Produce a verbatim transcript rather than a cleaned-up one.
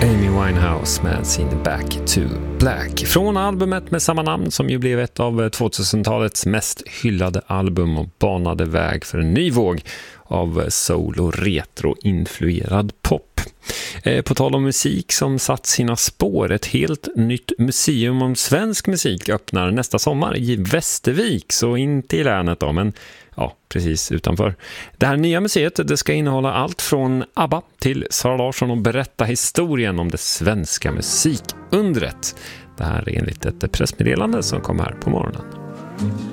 Amy Winehouse med sin Back to Black. Från albumet med samma namn som ju blev ett av tvåtusentalets mest hyllade album och banade väg för en ny våg av soul- och retro-influerad pop. På tal om musik som satt sina spår, ett helt nytt museum om svensk musik öppnar nästa sommar i Västervik, så inte i länet då, men ja, precis utanför. Det här nya museet, det ska innehålla allt från ABBA till Sara Larsson och berätta historien om det svenska musikundret. Det här är enligt ett pressmeddelande som kom här på morgonen.